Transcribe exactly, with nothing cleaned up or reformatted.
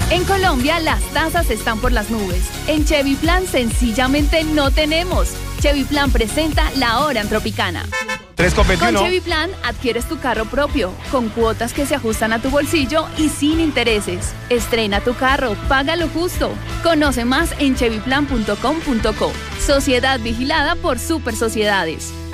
En Colombia las tasas están por las nubes. En Chevy Plan sencillamente no tenemos. Chevy Plan presenta La Hora en Tropicana. tres con veintiuno. Con Chevy Plan adquieres tu carro propio, con cuotas que se ajustan a tu bolsillo y sin intereses. Estrena tu carro, págalo justo. Conoce más en chevy plan punto com punto co. Sociedad vigilada por Super Sociedades.